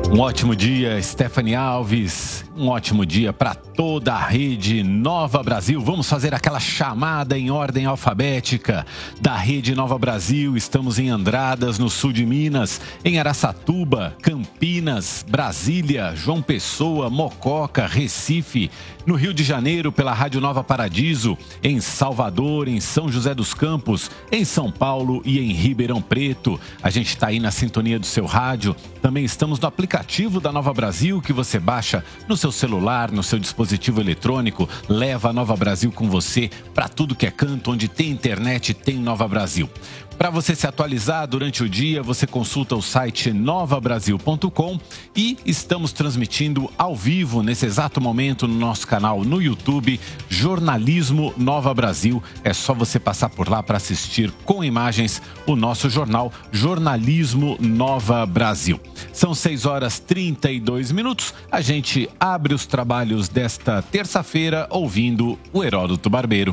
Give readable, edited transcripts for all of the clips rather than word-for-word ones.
Um ótimo dia, Stephanie Alves. Um ótimo dia para toda a rede Nova Brasil. Vamos fazer aquela chamada em ordem alfabética da rede Nova Brasil. Estamos em Andradas, no sul de Minas, em Araçatuba, Campinas, Brasília, João Pessoa, Mococa, Recife, no Rio de Janeiro pela Rádio Nova Paradiso, em Salvador, em São José dos Campos, em São Paulo e em Ribeirão Preto. A gente está aí na sintonia do seu rádio. Também estamos no aplicativo da Nova Brasil que você baixa no seu celular, no seu dispositivo eletrônico. Leva a Nova Brasil com você para tudo que é canto. Onde tem internet, tem Nova Brasil. Para você se atualizar durante o dia, você consulta o site novabrasil.com e estamos transmitindo ao vivo, nesse exato momento, no nosso canal no YouTube, Jornalismo Nova Brasil. É só você passar por lá para assistir com imagens o nosso jornal Jornalismo Nova Brasil. São 6h32. A gente abre os trabalhos desta terça-feira ouvindo o Heródoto Barbeiro.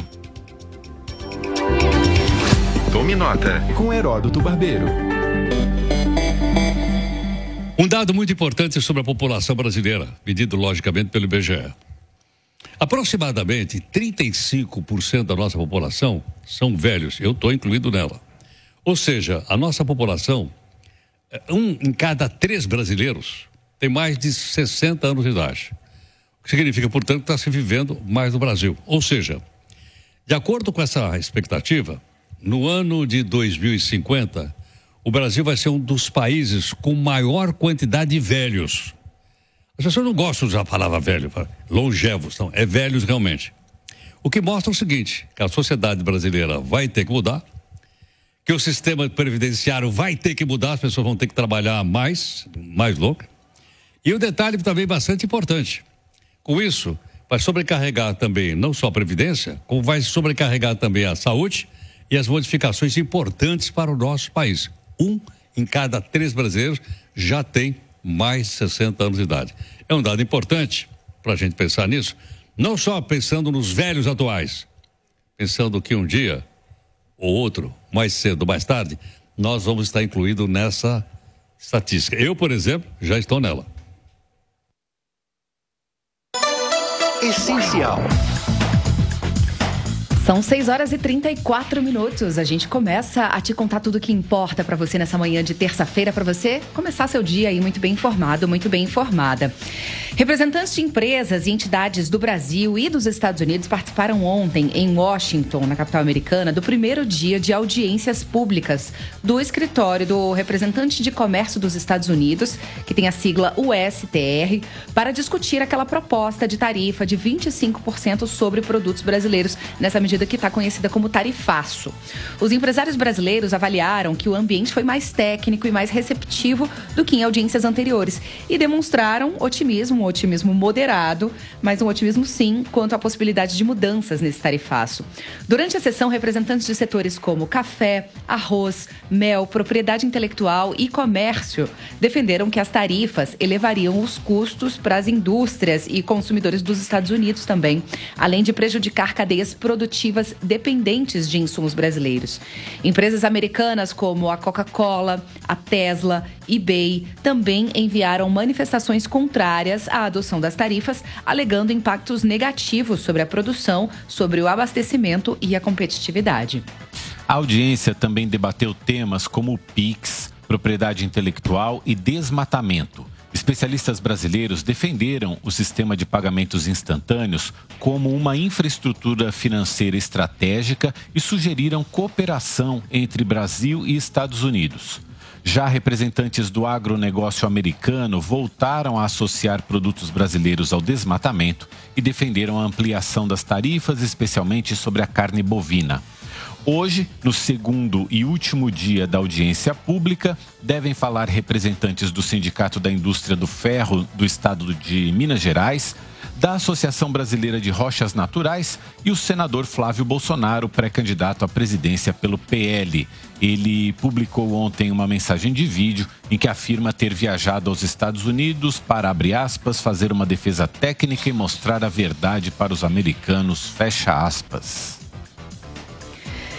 Tome nota com Heródoto Barbeiro. Um dado muito importante sobre a população brasileira, medido logicamente pelo IBGE. Aproximadamente 35% da nossa população são velhos, eu estou incluído nela. Ou seja, a nossa população, 1 em cada 3 brasileiros tem mais de 60 anos de idade. O que significa, portanto, que está se vivendo mais no Brasil. Ou seja, de acordo com essa expectativa, no ano de 2050, o Brasil vai ser um dos países com maior quantidade de velhos. As pessoas não gostam de usar a palavra velho, longevos, não, é velhos realmente. O que mostra o seguinte, que a sociedade brasileira vai ter que mudar, que o sistema previdenciário vai ter que mudar, as pessoas vão ter que trabalhar mais longo. E um detalhe também bastante importante, com isso, vai sobrecarregar também não só a Previdência, como vai sobrecarregar também a saúde e as modificações importantes para o nosso país. 1 em cada 3 brasileiros já tem mais de 60 anos de idade. É um dado importante para a gente pensar nisso, não só pensando nos velhos atuais, pensando que um dia ou outro, mais cedo ou mais tarde, nós vamos estar incluídos nessa estatística. Eu, por exemplo, já estou nela. Essencial. São 6h34. A gente começa a te contar tudo o que importa para você nessa manhã de terça-feira, para você começar seu dia aí muito bem informado, muito bem informada. Representantes de empresas e entidades do Brasil e dos Estados Unidos participaram ontem em Washington, na capital americana, do primeiro dia de audiências públicas do escritório do representante de comércio dos Estados Unidos, que tem a sigla USTR, para discutir aquela proposta de tarifa de 25% sobre produtos brasileiros, nessa medida que está conhecida como tarifaço. Os empresários brasileiros avaliaram que o ambiente foi mais técnico e mais receptivo do que em audiências anteriores e demonstraram otimismo, um otimismo moderado, mas um otimismo sim quanto à possibilidade de mudanças nesse tarifaço. Durante a sessão, representantes de setores como café, arroz, mel, propriedade intelectual e comércio defenderam que as tarifas elevariam os custos para as indústrias e consumidores dos Estados Unidos também, além de prejudicar cadeias produtivas dependentes de insumos brasileiros. Empresas americanas como a Coca-Cola, a Tesla, eBay também enviaram manifestações contrárias à adoção das tarifas, alegando impactos negativos sobre a produção, sobre o abastecimento e a competitividade. A audiência também debateu temas como o PIX, propriedade intelectual e desmatamento. Especialistas brasileiros defenderam o sistema de pagamentos instantâneos como uma infraestrutura financeira estratégica e sugeriram cooperação entre Brasil e Estados Unidos. Já representantes do agronegócio americano voltaram a associar produtos brasileiros ao desmatamento e defenderam a ampliação das tarifas, especialmente sobre a carne bovina. Hoje, no segundo e último dia da audiência pública, devem falar representantes do Sindicato da Indústria do Ferro do Estado de Minas Gerais, da Associação Brasileira de Rochas Naturais e o senador Flávio Bolsonaro, pré-candidato à presidência pelo PL. Ele publicou ontem uma mensagem de vídeo em que afirma ter viajado aos Estados Unidos para, abre aspas, fazer uma defesa técnica e mostrar a verdade para os americanos, fecha aspas.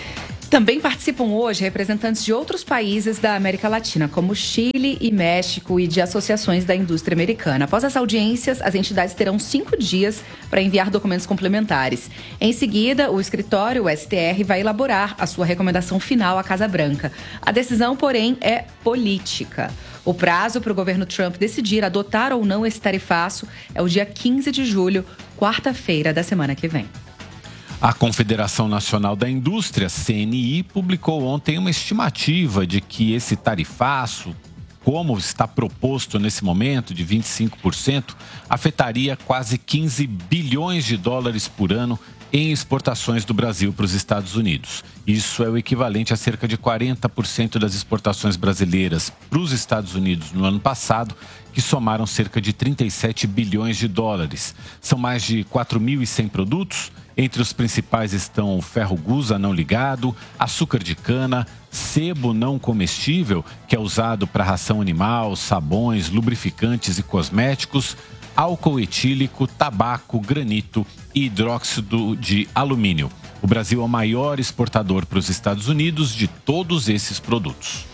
Também participam hoje representantes de outros países da América Latina, como Chile e México, e de associações da indústria americana. Após as audiências, as entidades terão 5 dias para enviar documentos complementares. Em seguida, o escritório, o STR, vai elaborar a sua recomendação final à Casa Branca. A decisão, porém, é política. O prazo para o governo Trump decidir adotar ou não esse tarifaço é o dia 15 de julho, quarta-feira da semana que vem. A Confederação Nacional da Indústria, CNI, publicou ontem uma estimativa de que esse tarifaço, como está proposto nesse momento, de 25%, afetaria quase 15 bilhões de dólares por ano em exportações do Brasil para os Estados Unidos. Isso é o equivalente a cerca de 40% das exportações brasileiras para os Estados Unidos no ano passado, que somaram cerca de 37 bilhões de dólares. São mais de 4.100 produtos. Entre os principais estão ferro gusa não ligado, açúcar de cana, sebo não comestível, que é usado para ração animal, sabões, lubrificantes e cosméticos, álcool etílico, tabaco, granito e hidróxido de alumínio. O Brasil é o maior exportador para os Estados Unidos de todos esses produtos.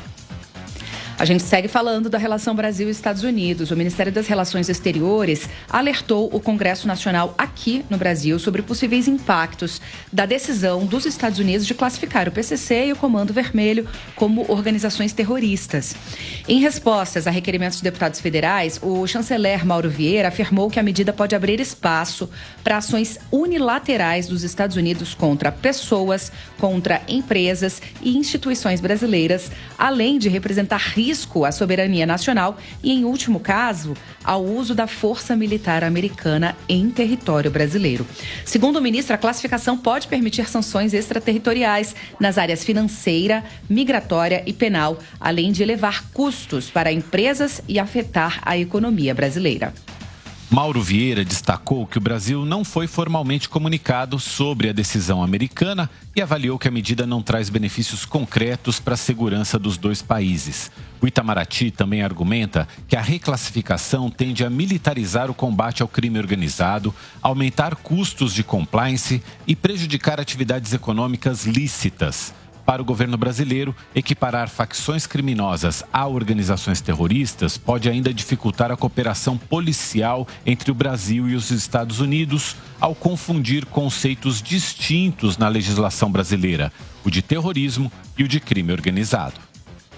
A gente segue falando da relação Brasil e Estados Unidos. O Ministério das Relações Exteriores alertou o Congresso Nacional aqui no Brasil sobre possíveis impactos da decisão dos Estados Unidos de classificar o PCC e o Comando Vermelho como organizações terroristas. Em respostas a requerimentos de deputados federais, o chanceler Mauro Vieira afirmou que a medida pode abrir espaço para ações unilaterais dos Estados Unidos contra pessoas, contra empresas e instituições brasileiras, além de representar risco à soberania nacional e, em último caso, ao uso da força militar americana em território brasileiro. Segundo o ministro, a classificação pode permitir sanções extraterritoriais nas áreas financeira, migratória e penal, além de elevar custos para empresas e afetar a economia brasileira. Mauro Vieira destacou que o Brasil não foi formalmente comunicado sobre a decisão americana e avaliou que a medida não traz benefícios concretos para a segurança dos dois países. O Itamaraty também argumenta que a reclassificação tende a militarizar o combate ao crime organizado, aumentar custos de compliance e prejudicar atividades econômicas lícitas. Para o governo brasileiro, equiparar facções criminosas a organizações terroristas pode ainda dificultar a cooperação policial entre o Brasil e os Estados Unidos, ao confundir conceitos distintos na legislação brasileira, o de terrorismo e o de crime organizado.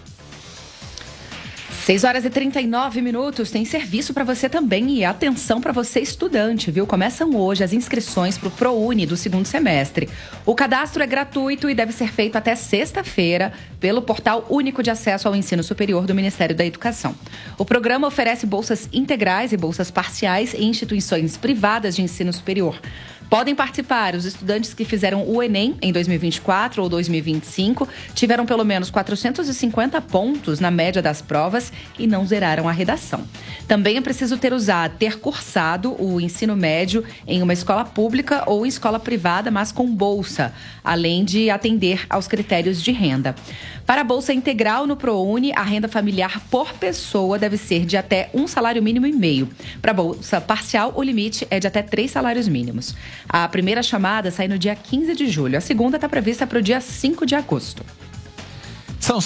6h39, tem serviço para você também e atenção para você estudante, viu? Começam hoje as inscrições para o ProUni do segundo semestre. O cadastro é gratuito e deve ser feito até sexta-feira pelo Portal Único de Acesso ao Ensino Superior do Ministério da Educação. O programa oferece bolsas integrais e bolsas parciais em instituições privadas de ensino superior. Podem participar os estudantes que fizeram o Enem em 2024 ou 2025, tiveram pelo menos 450 pontos na média das provas e não zeraram a redação. Também é preciso ter cursado o ensino médio em uma escola pública ou em escola privada, mas com bolsa, além de atender aos critérios de renda. Para a bolsa integral no ProUni, a renda familiar por pessoa deve ser de até 1,5 salário mínimo. Para a bolsa parcial, o limite é de até 3 salários mínimos. A primeira chamada sai no dia 15 de julho. A segunda está prevista para o dia 5 de agosto. São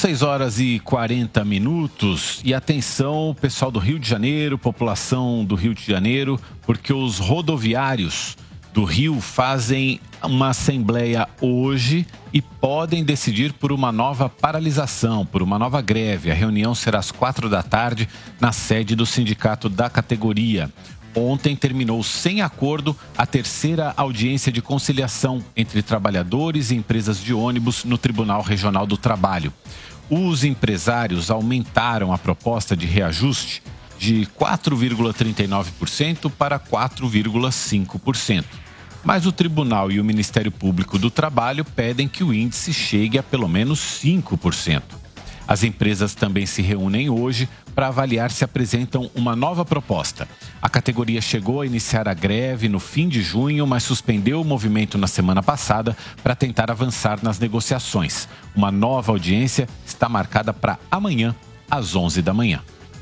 6h40 e atenção, pessoal do Rio de Janeiro, população do Rio de Janeiro, porque os rodoviários do Rio fazem uma assembleia hoje e podem decidir por uma nova paralisação, por uma nova greve. A reunião será às 16h na sede do sindicato da categoria. Ontem terminou sem acordo a terceira audiência de conciliação entre trabalhadores e empresas de ônibus no Tribunal Regional do Trabalho. Os empresários aumentaram a proposta de reajuste de 4,39% para 4,5%. Mas o Tribunal e o Ministério Público do Trabalho pedem que o índice chegue a pelo menos 5%. As empresas também se reúnem hoje para avaliar se apresentam uma nova proposta. A categoria chegou a iniciar a greve no fim de junho, mas suspendeu o movimento na semana passada para tentar avançar nas negociações. Uma nova audiência está marcada para amanhã, às 11h.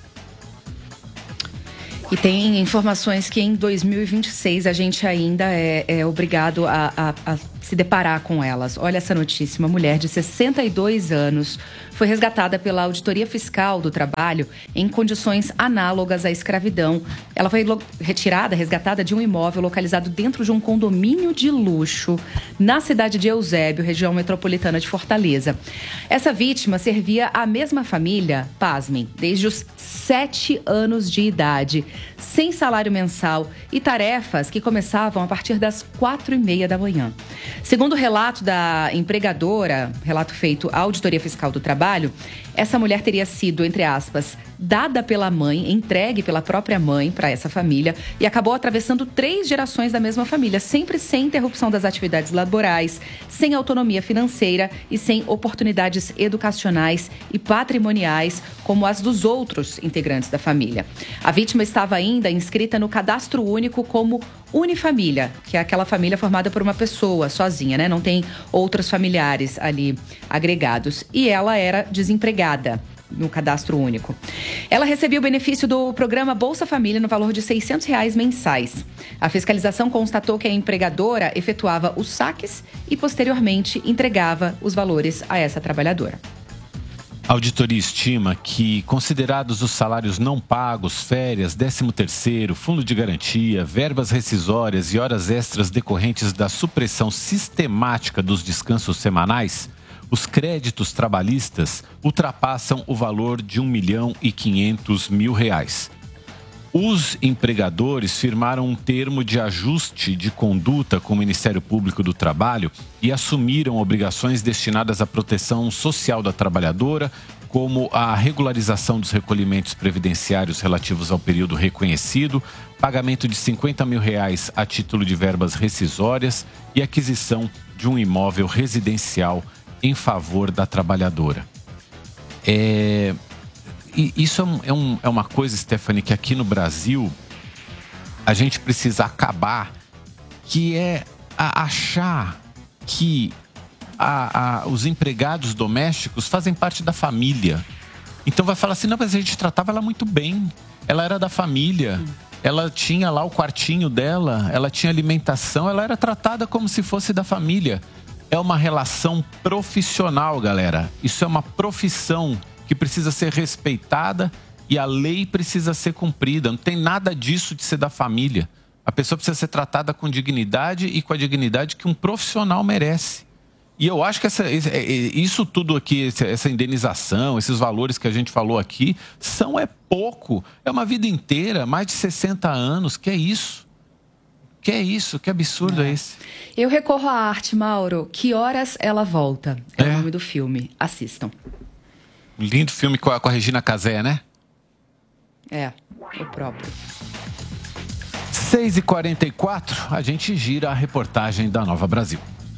E tem informações que em 2026 a gente ainda é obrigado a se deparar com elas. Olha essa notícia, uma mulher de 62 anos foi resgatada pela Auditoria Fiscal do Trabalho em condições análogas à escravidão. Ela foi resgatada de um imóvel localizado dentro de um condomínio de luxo na cidade de Eusébio, região metropolitana de Fortaleza. Essa vítima servia a mesma família, pasmem, desde os 7 anos de idade, sem salário mensal e tarefas que começavam a partir das 4h30 da manhã. Segundo o relato da empregadora, relato feito à Auditoria Fiscal do Trabalho, essa mulher teria sido, entre aspas, dada pela mãe, entregue pela própria mãe para essa família e acabou atravessando 3 gerações da mesma família, sempre sem interrupção das atividades laborais, sem autonomia financeira e sem oportunidades educacionais e patrimoniais como as dos outros integrantes da família. A vítima estava ainda inscrita no Cadastro Único como unifamília, que é aquela família formada por uma pessoa sozinha, né? Não tem outros familiares ali agregados. E ela era desempregada no Cadastro Único. Ela recebia o benefício do programa Bolsa Família no valor de R$ 600 mensais. A fiscalização constatou que a empregadora efetuava os saques e, posteriormente, entregava os valores a essa trabalhadora. A auditoria estima que, considerados os salários não pagos, férias, 13º, fundo de garantia, verbas rescisórias e horas extras decorrentes da supressão sistemática dos descansos semanais, os créditos trabalhistas ultrapassam o valor de R$ 1.500.000. Os empregadores firmaram um termo de ajuste de conduta com o Ministério Público do Trabalho e assumiram obrigações destinadas à proteção social da trabalhadora, como a regularização dos recolhimentos previdenciários relativos ao período reconhecido, pagamento de R$ 50.000 a título de verbas rescisórias e aquisição de um imóvel residencial em favor da trabalhadora. Isso é uma coisa, Stephanie, que aqui no Brasil a gente precisa acabar, que é achar que os empregados domésticos fazem parte da família. Então vai falar assim, não, mas a gente tratava ela muito bem, ela era da família, ela tinha lá o quartinho dela, ela tinha alimentação, ela era tratada como se fosse da família. É uma relação profissional, galera. Isso é uma profissão que precisa ser respeitada e a lei precisa ser cumprida. Não tem nada disso de ser da família. A pessoa precisa ser tratada com dignidade e com a dignidade que um profissional merece. E eu acho que isso tudo aqui, essa indenização, esses valores que a gente falou aqui, é pouco. É uma vida inteira, mais de 60 anos. Que é isso? Que é isso? Que absurdo é esse? Eu recorro à arte, Mauro. Que Horas Ela Volta? É o nome do filme. Assistam. Um lindo filme com a Regina Casé, né? É, o próprio. 6h44, a gente gira a reportagem da Nova Brasil.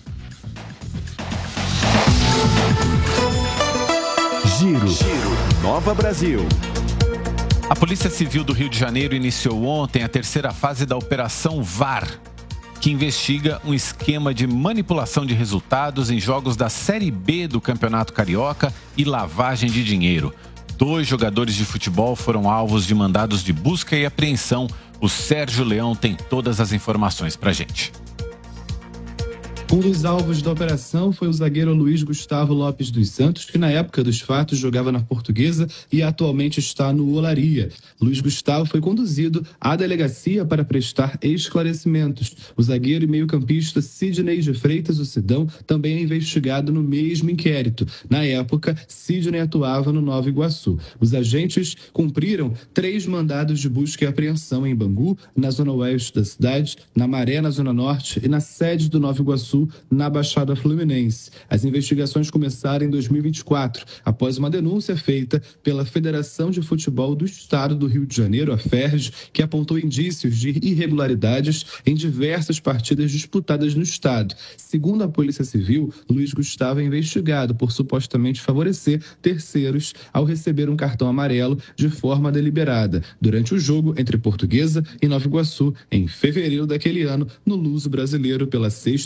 Giro Nova Brasil. A Polícia Civil do Rio de Janeiro iniciou ontem a 3ª fase da Operação VAR, que investiga um esquema de manipulação de resultados em jogos da Série B do Campeonato Carioca e lavagem de dinheiro. 2 jogadores de futebol foram alvos de mandados de busca e apreensão. O Sérgio Leão tem todas as informações pra gente. Um dos alvos da operação foi o zagueiro Luiz Gustavo Lopes dos Santos, que na época dos fatos jogava na Portuguesa e atualmente está no Olaria. Luiz Gustavo foi conduzido à delegacia para prestar esclarecimentos. O zagueiro e meio-campista Sidney de Freitas, o Sidão, também é investigado no mesmo inquérito. Na época, Sidney atuava no Nova Iguaçu. Os agentes cumpriram 3 mandados de busca e apreensão em Bangu, na zona oeste da cidade, na Maré, na zona norte, e na sede do Nova Iguaçu, na Baixada Fluminense. As investigações começaram em 2024, após uma denúncia feita pela Federação de Futebol do Estado do Rio de Janeiro, a FERJ, que apontou indícios de irregularidades em diversas partidas disputadas no estado. Segundo a Polícia Civil, Luiz Gustavo é investigado por supostamente favorecer terceiros ao receber um cartão amarelo de forma deliberada, durante o jogo entre Portuguesa e Nova Iguaçu, em fevereiro daquele ano, no Luso Brasileiro, pela 6ª rodada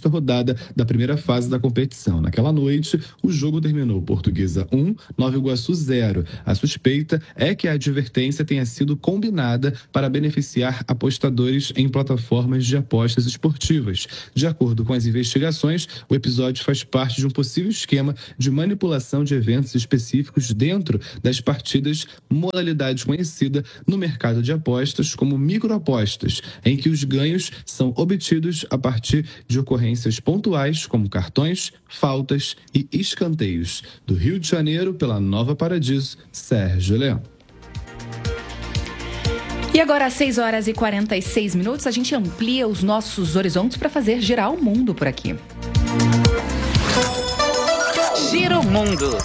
rodada da primeira fase da competição. Naquela noite, o jogo terminou Portuguesa 1, Nova Iguaçu 0. A suspeita é que a advertência tenha sido combinada para beneficiar apostadores em plataformas de apostas esportivas. De acordo com as investigações, o episódio faz parte de um possível esquema de manipulação de eventos específicos dentro das partidas, modalidade conhecida no mercado de apostas como microapostas, em que os ganhos são obtidos a partir de ocorrências pontuais como cartões, faltas e escanteios. Do Rio de Janeiro, pela Nova Paradiso, Sérgio Leão. E agora, às 6 horas e 46 minutos, a gente amplia os nossos horizontes para fazer girar o mundo por aqui. Gira o mundo.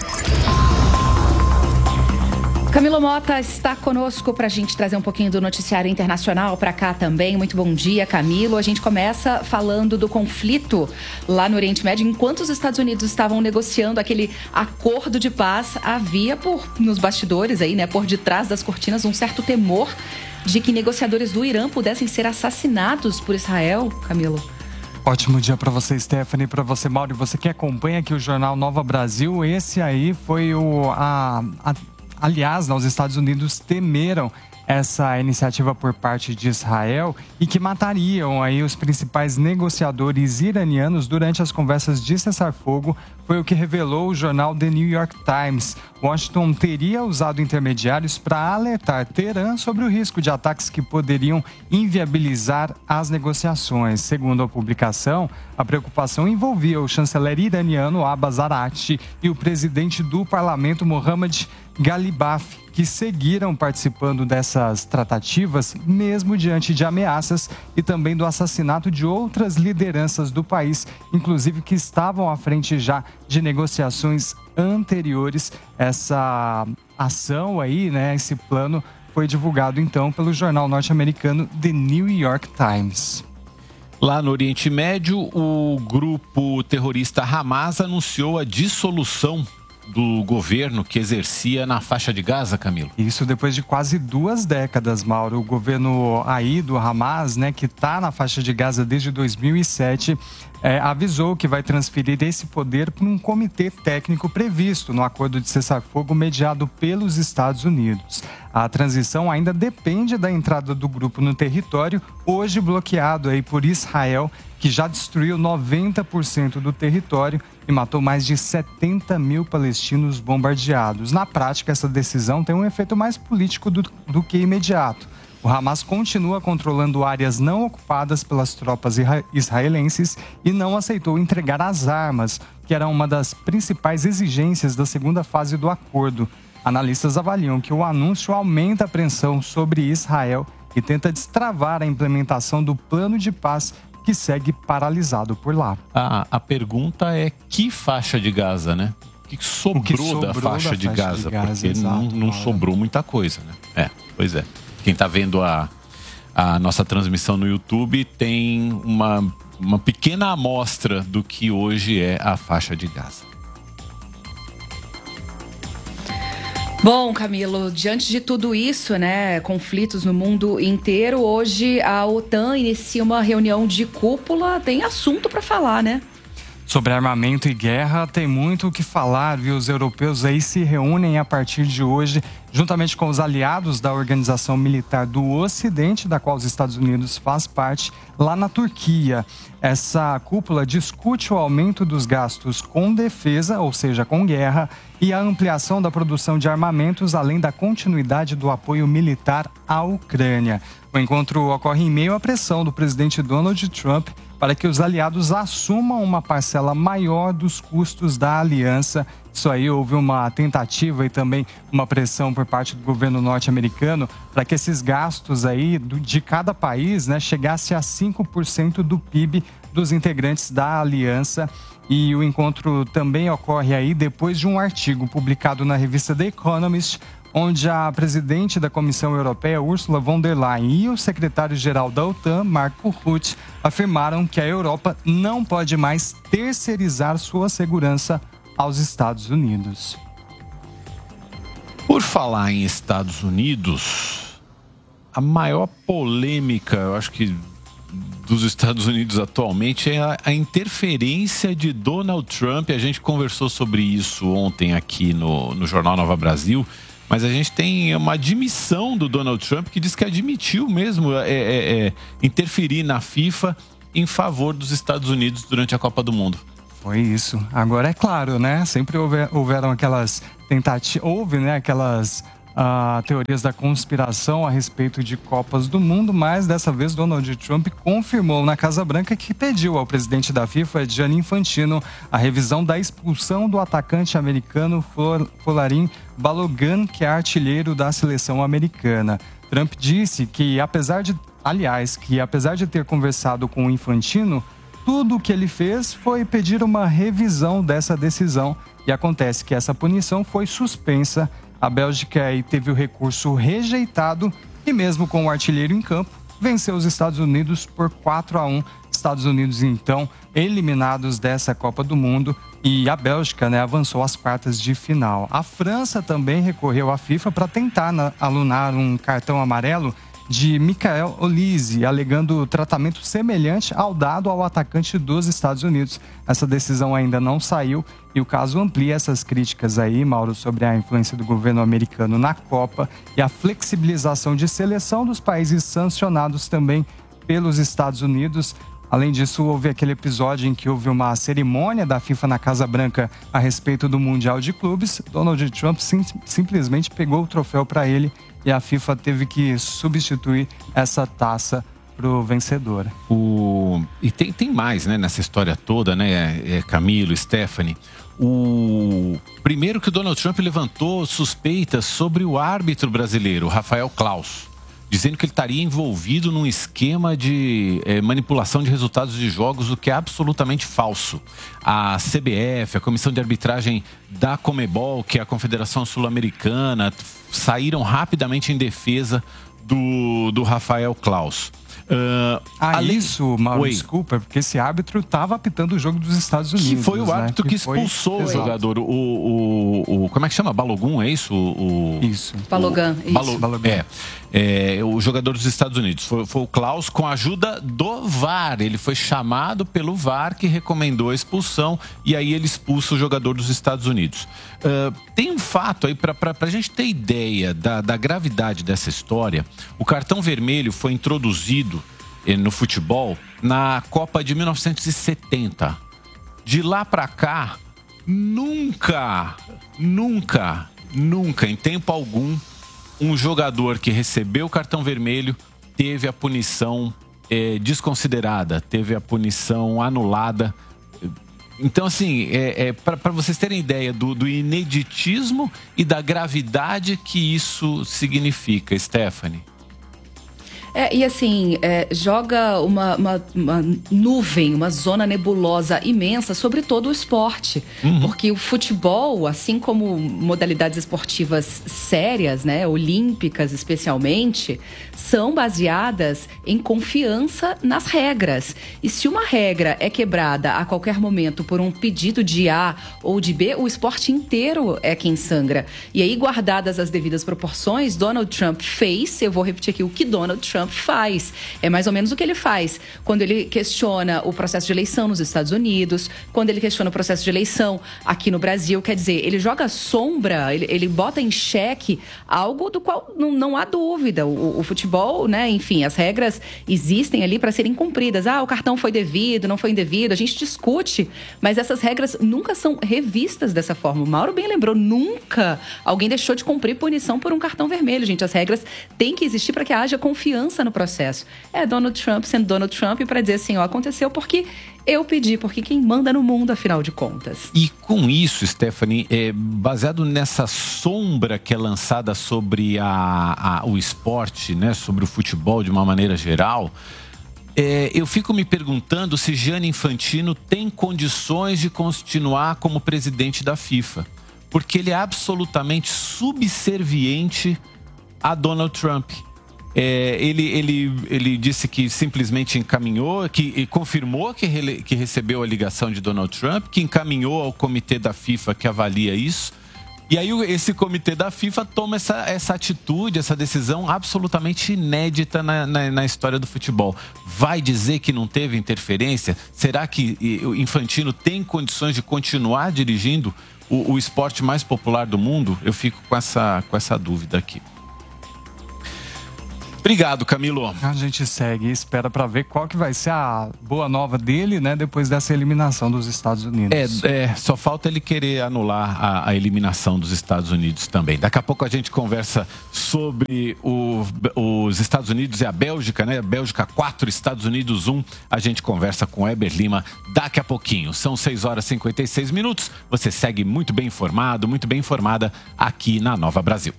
Camilo Mota está conosco para a gente trazer um pouquinho do noticiário internacional para cá também. Muito bom dia, Camilo. A gente começa falando do conflito lá no Oriente Médio. Enquanto os Estados Unidos estavam negociando aquele acordo de paz, havia nos bastidores aí, né, por detrás das cortinas, um certo temor de que negociadores do Irã pudessem ser assassinados por Israel, Camilo. Ótimo dia para você, Stephanie, para você, Mauro, e você que acompanha aqui o Jornal Nova Brasil. Esse aí foi Aliás, os Estados Unidos temeram essa iniciativa por parte de Israel e que matariam aí os principais negociadores iranianos durante as conversas de cessar-fogo, foi o que revelou o jornal The New York Times. Washington teria usado intermediários para alertar Teherã sobre o risco de ataques que poderiam inviabilizar as negociações. Segundo a publicação, a preocupação envolvia o chanceler iraniano Abbas Araghchi e o presidente do parlamento Mohammad Ghalibaf, que seguiram participando dessas tratativas, mesmo diante de ameaças e também do assassinato de outras lideranças do país, inclusive que estavam à frente já de negociações anteriores. Essa ação aí, né, esse plano foi divulgado então pelo jornal norte-americano The New York Times. Lá no Oriente Médio, o grupo terrorista Hamas anunciou a dissolução do governo que exercia na faixa de Gaza, Camilo. Isso depois de quase 2 décadas, Mauro. O governo aí do Hamas, né, que está na faixa de Gaza desde 2007, avisou que vai transferir esse poder para um comitê técnico previsto no acordo de cessar-fogo mediado pelos Estados Unidos. A transição ainda depende da entrada do grupo no território, hoje bloqueado aí por Israel, que já destruiu 90% do território e matou mais de 70 mil palestinos bombardeados. Na prática, essa decisão tem um efeito mais político do que imediato. O Hamas continua controlando áreas não ocupadas pelas tropas israelenses e não aceitou entregar as armas, que era uma das principais exigências da segunda fase do acordo. Analistas avaliam que o anúncio aumenta a pressão sobre Israel e tenta destravar a implementação do plano de paz que segue paralisado por lá. A pergunta é que faixa de Gaza, né? O que sobrou da faixa de Gaza? Porque exato, não sobrou muita coisa, né? Pois é. Quem está vendo a nossa transmissão no YouTube tem uma pequena amostra do que hoje é a faixa de Gaza. Bom, Camilo, diante de tudo isso, né, conflitos no mundo inteiro, hoje a OTAN inicia uma reunião de cúpula, tem assunto para falar, né? Sobre armamento e guerra, tem muito o que falar, viu? Os europeus aí se reúnem a partir de hoje, juntamente com os aliados da Organização Militar do Ocidente, da qual os Estados Unidos faz parte, lá na Turquia. Essa cúpula discute o aumento dos gastos com defesa, ou seja, com guerra, e a ampliação da produção de armamentos, além da continuidade do apoio militar à Ucrânia. O encontro ocorre em meio à pressão do presidente Donald Trump para que os aliados assumam uma parcela maior dos custos da aliança. Isso aí, houve uma tentativa e também uma pressão por parte do governo norte-americano para que esses gastos aí de cada país, né, chegasse a 5% do PIB dos integrantes da aliança. E o encontro também ocorre aí depois de um artigo publicado na revista The Economist, onde a presidente da Comissão Europeia, Ursula von der Leyen, e o secretário-geral da OTAN, Marco Rutte, afirmaram que a Europa não pode mais terceirizar sua segurança aos Estados Unidos. Por falar em Estados Unidos, a maior polêmica, eu acho que dos Estados Unidos atualmente é a interferência de Donald Trump. A gente conversou sobre isso ontem aqui no Jornal Nova Brasil, mas a gente tem uma admissão do Donald Trump que diz que admitiu mesmo interferir na FIFA em favor dos Estados Unidos durante a Copa do Mundo. Foi isso. Agora é claro, né? Sempre houveram aquelas tentativas, aquelas teorias da conspiração a respeito de Copas do Mundo, mas dessa vez Donald Trump confirmou na Casa Branca que pediu ao presidente da FIFA, Gianni Infantino, a revisão da expulsão do atacante americano Folarin Balogun, que é artilheiro da seleção americana. Trump disse que, apesar de ter conversado com o Infantino, tudo o que ele fez foi pedir uma revisão dessa decisão, e acontece que essa punição foi suspensa. A Bélgica aí teve o recurso rejeitado e, mesmo com o artilheiro em campo, venceu os Estados Unidos por 4-1. Estados Unidos, então, eliminados dessa Copa do Mundo, e a Bélgica, avançou às quartas de final. A França também recorreu à FIFA para tentar alunar um cartão amarelo de Michael Olise, alegando tratamento semelhante ao dado ao atacante dos Estados Unidos. Essa decisão ainda não saiu e o caso amplia essas críticas aí, Mauro, sobre a influência do governo americano na Copa e a flexibilização de seleção dos países sancionados também pelos Estados Unidos. Além disso, houve aquele episódio em que houve uma cerimônia da FIFA na Casa Branca a respeito do Mundial de Clubes. Donald Trump simplesmente pegou o troféu para ele e a FIFA teve que substituir essa taça para o vencedor. E tem mais, nessa história toda, Camilo, Stephanie. Primeiro que o Donald Trump levantou suspeitas sobre o árbitro brasileiro, Rafael Claus, dizendo que ele estaria envolvido num esquema de manipulação de resultados de jogos, o que é absolutamente falso. A CBF, a Comissão de Arbitragem da Conmebol, que é a Confederação Sul-Americana, saíram rapidamente em defesa do Rafael Claus. Isso, Mauro, desculpa, porque esse árbitro estava apitando o jogo dos Estados Unidos. Que foi o árbitro que expulsou o jogador. Como é que chama? Balogun, é isso? Isso. Balogun. O jogador dos Estados Unidos. Foi o Claus com a ajuda do VAR. Ele foi chamado pelo VAR, que recomendou a expulsão, e aí ele expulsa o jogador dos Estados Unidos. Tem um fato aí, para a gente ter ideia da gravidade dessa história. O cartão vermelho foi introduzido no futebol na Copa de 1970. De lá para cá, nunca, em tempo algum, um jogador que recebeu o cartão vermelho teve a punição desconsiderada, teve a punição anulada. Então, assim, para vocês terem ideia do ineditismo e da gravidade que isso significa, Stephanie. E assim, joga uma nuvem, uma zona nebulosa imensa sobre todo o esporte. Porque o futebol, assim como modalidades esportivas sérias, olímpicas especialmente, são baseadas em confiança nas regras. E se uma regra é quebrada a qualquer momento por um pedido de A ou de B, o esporte inteiro é quem sangra. E aí, guardadas as devidas proporções, Donald Trump fez, eu vou repetir aqui o que Donald Trump faz. É mais ou menos o que ele faz quando ele questiona o processo de eleição nos Estados Unidos, quando ele questiona o processo de eleição aqui no Brasil. Quer dizer, ele joga sombra, ele bota em xeque algo do qual não há dúvida. O futebol, enfim, as regras existem ali para serem cumpridas. O cartão foi devido, não foi indevido, a gente discute, mas essas regras nunca são revistas dessa forma. O Mauro bem lembrou, nunca alguém deixou de cumprir punição por um cartão vermelho, gente. As regras têm que existir para que haja confiança no processo. É Donald Trump sendo Donald Trump para dizer assim, aconteceu porque eu pedi, porque quem manda no mundo, afinal de contas. E com isso, Stephanie, baseado nessa sombra que é lançada sobre o esporte, sobre o futebol de uma maneira geral, eu fico me perguntando se Gianni Infantino tem condições de continuar como presidente da FIFA. Porque ele é absolutamente subserviente a Donald Trump. Ele disse que simplesmente encaminhou, que confirmou que recebeu a ligação de Donald Trump, que encaminhou ao comitê da FIFA que avalia isso. E aí esse comitê da FIFA toma essa atitude, essa decisão absolutamente inédita na história do futebol. Vai dizer que não teve interferência? Será que o Infantino tem condições de continuar dirigindo o esporte mais popular do mundo? Eu fico com essa dúvida aqui. Obrigado, Camilo. A gente segue e espera para ver qual que vai ser a boa nova dele, né, depois dessa eliminação dos Estados Unidos. Só falta ele querer anular a eliminação dos Estados Unidos também. Daqui a pouco a gente conversa sobre os Estados Unidos e a Bélgica, né? Bélgica 4, Estados Unidos 1. A gente conversa com Heber Lima daqui a pouquinho. São 6h56. Você segue muito bem informado, muito bem informada aqui na Nova Brasil.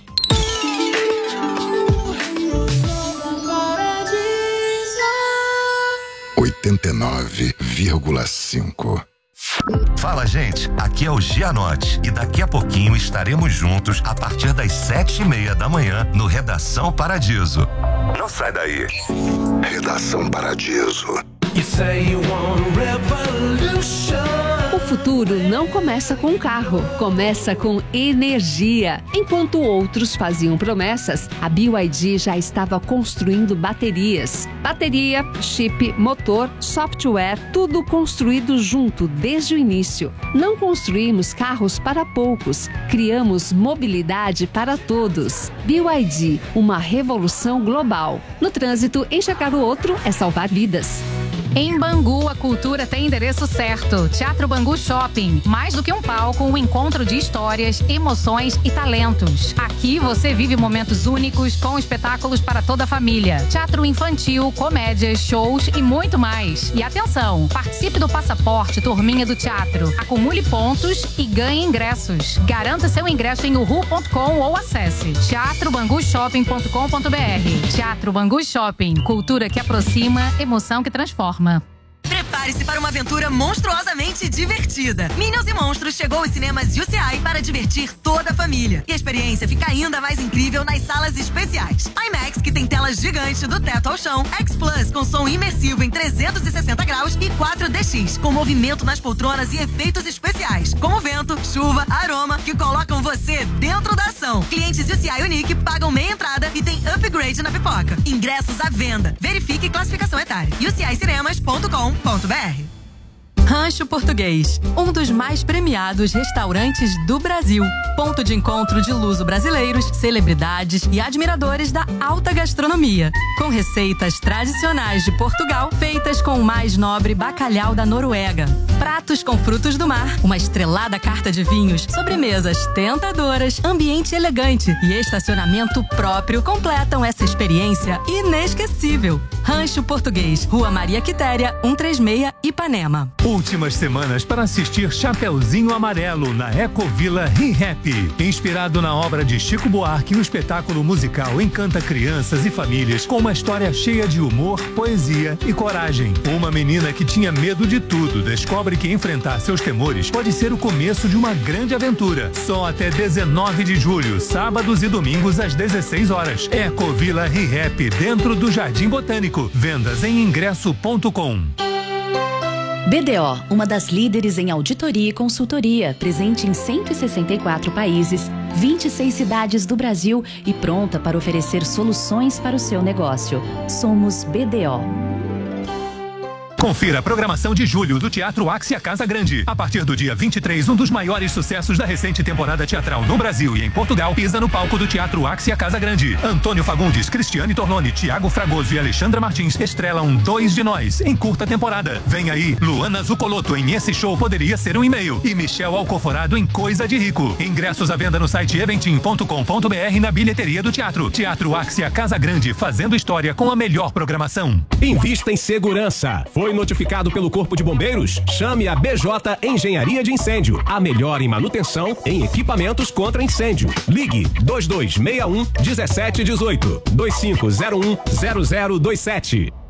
(89,5). Fala, gente, aqui é o Gianotti e daqui a pouquinho estaremos juntos a partir das 7h30 da manhã no Redação Paradiso. Não sai daí. Redação Paradiso. O futuro não começa com um carro, começa com energia. Enquanto outros faziam promessas, a BYD já estava construindo baterias. Bateria, chip, motor, software, tudo construído junto desde o início. Não construímos carros para poucos, criamos mobilidade para todos. BYD, uma revolução global. No trânsito, enxergar o outro é salvar vidas. Em Bangu, a cultura tem endereço certo. Teatro Bangu Shopping. Mais do que um palco, um encontro de histórias, emoções e talentos. Aqui você vive momentos únicos com espetáculos para toda a família. Teatro infantil, comédias, shows e muito mais. E atenção, participe do Passaporte Turminha do Teatro. Acumule pontos e ganhe ingressos. Garanta seu ingresso em uhu.com ou acesse teatrobangushopping.com.br. Teatro Bangu Shopping. Cultura que aproxima, emoção que transforma. Prepare-se para uma aventura monstruosamente divertida. Minions e Monstros chegou aos cinemas UCI para divertir toda a família. E a experiência fica ainda mais incrível nas salas especiais. IMAX, que tem telas gigantes do teto ao chão. X Plus, com som imersivo em 360 graus. E 4DX, com movimento nas poltronas e efeitos especiais, como vento, chuva, aroma, que colocam você dentro da ação. Clientes UCI Unique pagam meia entrada e tem upgrade na pipoca. Ingressos à venda. Verifique classificação etária. UCIcinemas.com.br. Rancho Português, um dos mais premiados restaurantes do Brasil. Ponto de encontro de luso-brasileiros, celebridades e admiradores da alta gastronomia. Com receitas tradicionais de Portugal, feitas com o mais nobre bacalhau da Noruega. Pratos com frutos do mar, uma estrelada carta de vinhos, sobremesas tentadoras, ambiente elegante e estacionamento próprio completam essa experiência inesquecível. Rancho Português, Rua Maria Quitéria, 136, Ipanema. Últimas semanas para assistir Chapeuzinho Amarelo na Ecovila ReHap. Inspirado na obra de Chico Buarque, o espetáculo musical encanta crianças e famílias com uma história cheia de humor, poesia e coragem. Uma menina que tinha medo de tudo descobre que enfrentar seus temores pode ser o começo de uma grande aventura. Só até 19 de julho, sábados e domingos às 16 horas. Ecovila ReHap, dentro do Jardim Botânico. Vendas em ingresso.com. BDO, uma das líderes em auditoria e consultoria, presente em 164 países, 26 cidades do Brasil e pronta para oferecer soluções para o seu negócio. Somos BDO. Confira a programação de julho do Teatro Axia Casa Grande. A partir do dia 23, um dos maiores sucessos da recente temporada teatral no Brasil e em Portugal pisa no palco do Teatro Axia Casa Grande. Antônio Fagundes, Cristiane Torlone, Tiago Fragoso e Alexandra Martins estrelam Dois de Nós, em curta temporada. Vem aí Luana Zucoloto em Esse Show Poderia Ser um E-mail e Michel Alcoforado em Coisa de Rico. Ingressos à venda no site eventim.com.br e na bilheteria do teatro. Teatro Axia Casa Grande, fazendo história com a melhor programação. Invista em segurança. Foi notificado pelo Corpo de Bombeiros? Chame a BJ Engenharia de Incêndio, a melhor em manutenção em equipamentos contra incêndio. Ligue 2261 1718 2501 0027.